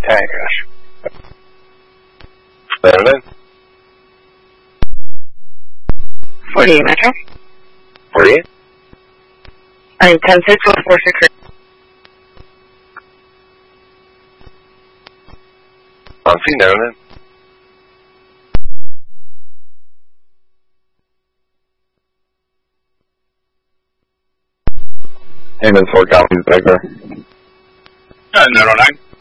Tankers. Maryland. 48 Metro. 48? I'm 10-6-1-4-6. On scene, Maryland. Heyman 4 copies, Baker. 09.